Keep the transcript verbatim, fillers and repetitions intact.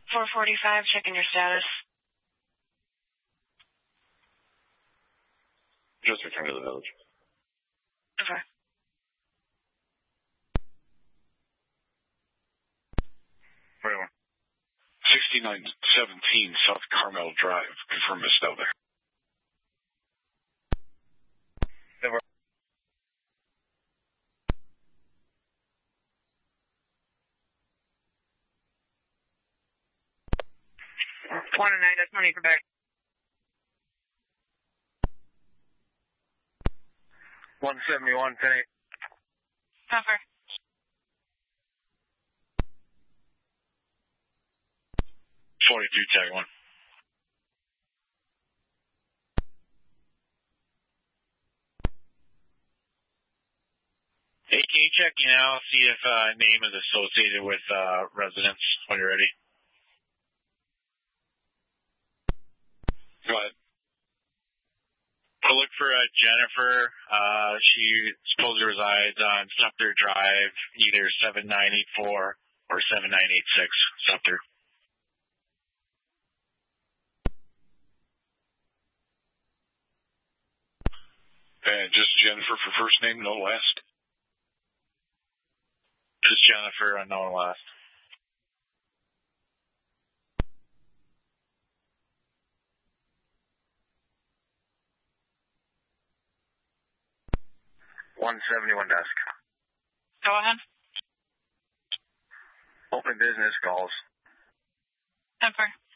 four forty-five, checking your status. Just return to the village. Okay. forty-one. sixty-nine seventeen South Carmel Drive. Confirm it's down there. Over. One and nine, that's money for back. one seventy-one, ten eight. Cover. forty-two, tag one. Hey, can you check you now, see if uh, name is associated with uh, residence when you're ready? Go ahead. We'll look for uh, Jennifer. Uh, she supposedly resides on Sumter Drive, either seven nine eight four or seven nine eight six, Sumter. And just Jennifer for first name, no last. Just Jennifer, unknown last. one seventy-one desk. Go ahead. Open business calls. Cover.